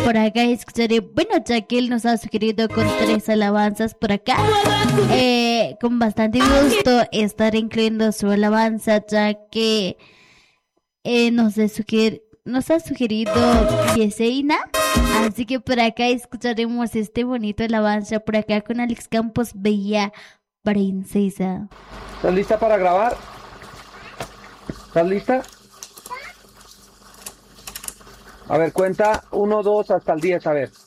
Por acá escucharé, bueno, ya que él nos ha sugerido con 3 alabanzas por acá, con bastante gusto estar incluyendo su alabanza, ya que nos ha sugerido Yeseina. Así que por acá escucharemos este bonito alabanza por acá con Alex Campos, Bella Princesa. ¿Estás lista para grabar? ¿Estás lista? A ver, cuenta 1, 2 hasta el 10, a ver.